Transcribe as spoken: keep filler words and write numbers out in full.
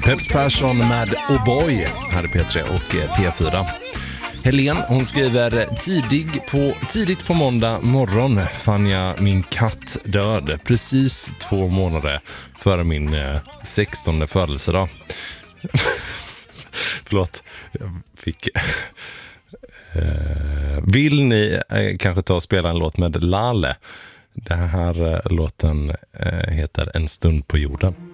Peps Persson med Oh Boy här i P tre och P fyra. Helen, hon skriver tidig på, tidigt på måndag morgon fann jag min katt död precis två månader före min sextonde födelsedag. Förlåt, jag fick... Uh, vill ni uh, kanske ta och spela en låt med Lale? Den här uh, låten uh, heter En stund på jorden.